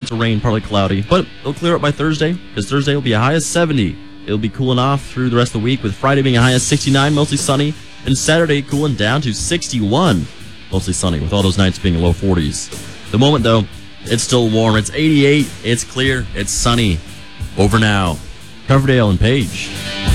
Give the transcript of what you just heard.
chance of rain, partly cloudy. But it'll clear up by Thursday, because Thursday will be a high of 70. It'll be cooling off through the rest of the week, with Friday being a high of 69, mostly sunny, and Saturday cooling down to 61, mostly sunny, with all those nights being low 40s. The moment, though, it's still warm. It's 88, it's clear, it's sunny. Over now. Coverdale and Page.